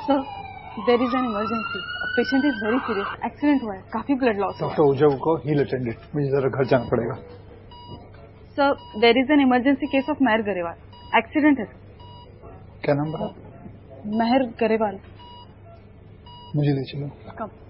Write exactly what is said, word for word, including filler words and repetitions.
Sir, there is an emergency, patient is very serious, accident हुआ है, काफी blood loss हुआ है। डॉक्टर उजव को हील अटेंडेड, मुझे जरा घर जाना पड़ेगा। Sir, there is an emergency case of Mehar Grewal, accident है सर। क्या नाम बताओ? मेहर गरेवाल। मुझे ले चलो। कब?